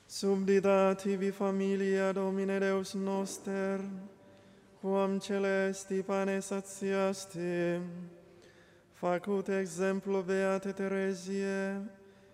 Subditativi familia Domine Deus noster, quam celesti pane satiaste, facut exemplo Beate Teresie,